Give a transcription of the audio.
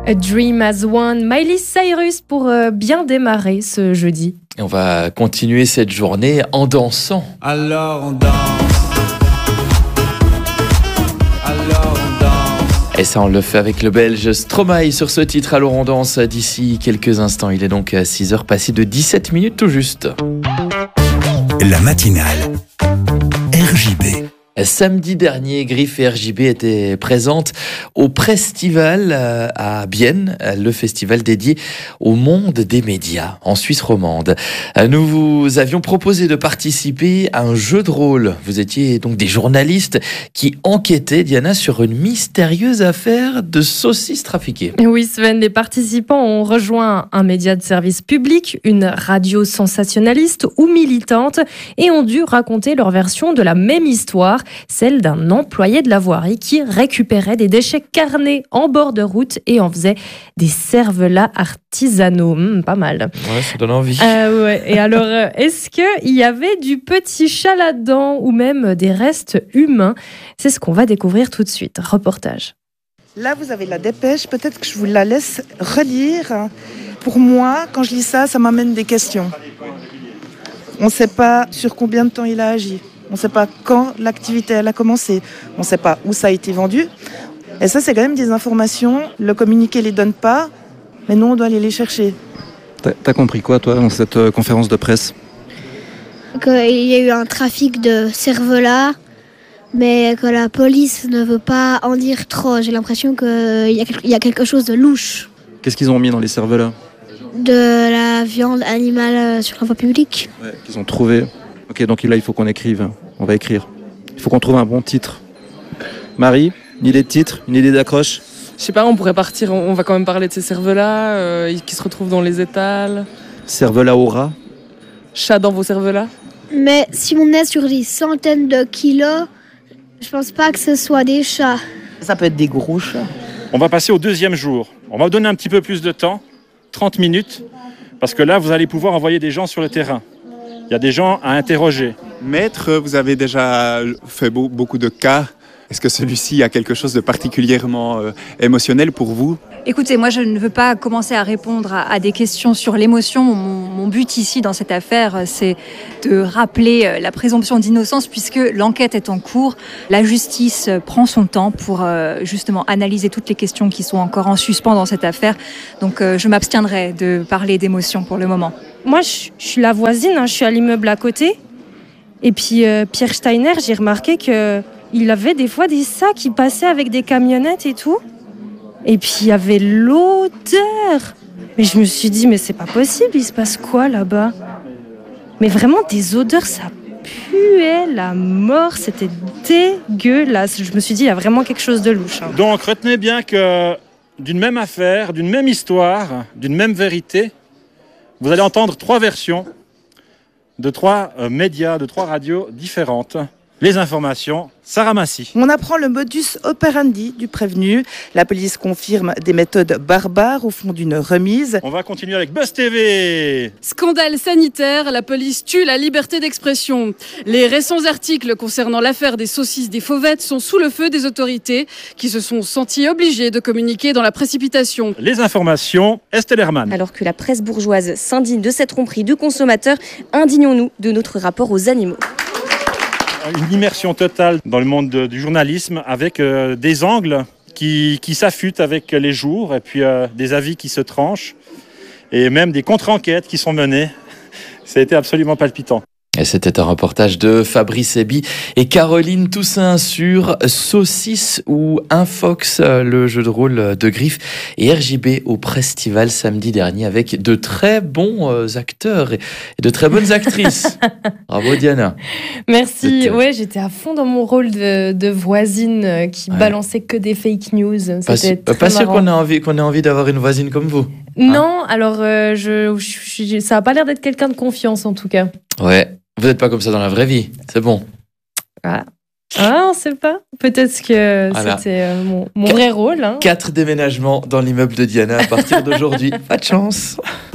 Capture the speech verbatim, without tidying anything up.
A Dream as One, Miley Cyrus pour euh, bien démarrer ce jeudi. Et on va continuer cette journée en dansant. Alors on danse. Alors on danse. Et ça, on le fait avec le Belge Stromae sur ce titre. Alors on danse d'ici quelques instants. Il est donc à six heures passées de dix-sept minutes tout juste. La matinale R J B. Samedi dernier, Griff et R J B étaient présentes au Prestival à Bienne, le festival dédié au monde des médias en Suisse romande. Nous vous avions proposé de participer à un jeu de rôle. Vous étiez donc des journalistes qui enquêtaient, Diana, sur une mystérieuse affaire de saucisses trafiquées. Oui, Sven, les participants ont rejoint un média de service public, une radio sensationnaliste ou militante, et ont dû raconter leur version de la même histoire, celle d'un employé de la voirie qui récupérait des déchets carnés en bord de route et en faisait des cervelas artisanaux. Mmh, pas mal. Ouais, ça donne envie. Euh, ouais. Et alors, euh, est-ce qu'il y avait du petit chat là-dedans ou même des restes humains ? C'est ce qu'on va découvrir tout de suite. Reportage. Là, vous avez la dépêche. Peut-être que je vous la laisse relire. Pour moi, quand je lis ça, ça m'amène des questions. On ne sait pas sur combien de temps il a agi. On ne sait pas quand l'activité elle a commencé. On ne sait pas où ça a été vendu. Et ça, c'est quand même des informations. Le communiqué ne les donne pas, mais nous, on doit aller les chercher. T'as, t'as compris quoi, toi, dans cette euh, conférence de presse ? Qu'il y a eu un trafic de cervelas, mais que la police ne veut pas en dire trop. J'ai l'impression qu'il y a, il y a quelque chose de louche. Qu'est-ce qu'ils ont mis dans les cervelas ? De la viande animale sur la voie publique. Ouais, qu'ils ont trouvé. Ok, donc là, il faut qu'on écrive. On va écrire. Il faut qu'on trouve un bon titre. Marie, une idée de titre, une idée d'accroche ? Je sais pas, on pourrait partir, on va quand même parler de ces cervelas euh, qui se retrouvent dans les étals. Cervelas au rat ? Chat dans vos cervelas ? Mais si on est sur des centaines de kilos, je pense pas que ce soit des chats. Ça peut être des gros chats. On va passer au deuxième jour. On va vous donner un petit peu plus de temps, trente minutes, parce que là, vous allez pouvoir envoyer des gens sur le terrain. Il y a des gens à interroger. Maître, vous avez déjà fait beaucoup de cas. Est-ce que celui-ci a quelque chose de particulièrement euh, émotionnel pour vous ? Écoutez, moi je ne veux pas commencer à répondre à, à des questions sur l'émotion. Mon, mon but ici dans cette affaire, c'est de rappeler la présomption d'innocence puisque l'enquête est en cours. La justice prend son temps pour euh, justement analyser toutes les questions qui sont encore en suspens dans cette affaire. Donc euh, je m'abstiendrai de parler d'émotion pour le moment. Moi, je, je suis la voisine, hein, je suis à l'immeuble à côté. Et puis euh, Pierre Steiner, j'ai remarqué que il avait des fois des sacs qui passaient avec des camionnettes et tout. Et puis il y avait l'odeur. Mais je me suis dit, mais c'est pas possible, il se passe quoi là-bas ? Mais vraiment des odeurs, ça puait la mort, c'était dégueulasse. Je me suis dit, il y a vraiment quelque chose de louche. Hein. Donc retenez bien que d'une même affaire, d'une même histoire, d'une même vérité, vous allez entendre trois versions de trois euh, médias, de trois radios différentes. Les informations, Sarah Massy. On apprend le modus operandi du prévenu. La police confirme des méthodes barbares au fond d'une remise. On va continuer avec Buzz T V. Scandale sanitaire, la police tue la liberté d'expression. Les récents articles concernant l'affaire des saucisses des Fauvettes sont sous le feu des autorités qui se sont senties obligées de communiquer dans la précipitation. Les informations, Estelle Hermann. Alors que la presse bourgeoise s'indigne de cette tromperie du consommateur, indignons-nous de notre rapport aux animaux. Une immersion totale dans le monde de, du journalisme avec euh, des angles qui, qui s'affûtent avec les jours et puis euh, des avis qui se tranchent et même des contre-enquêtes qui sont menées. Ça a été absolument palpitant. Et c'était un reportage de Fabrice Eby et Caroline Toussaint sur Saucisse ou Infox, le jeu de rôle de Griff et R J B au Prestival samedi dernier avec de très bons acteurs et de très bonnes actrices. Bravo Diana. Merci. C'était... Ouais, j'étais à fond dans mon rôle de, de voisine qui ouais. balançait que des fake news. C'était pas, très pas sûr marrant. qu'on a envie qu'on ait envie d'avoir une voisine comme vous. Non, hein alors euh, je, je, je, ça a pas l'air d'être quelqu'un de confiance en tout cas. Ouais. Vous n'êtes pas comme ça dans la vraie vie, c'est bon. Ah, ah on sait pas. Peut-être que voilà. c'était euh, mon, mon vrai rôle. Hein. Quatre déménagements dans l'immeuble de Diana à partir d'aujourd'hui. Pas de chance.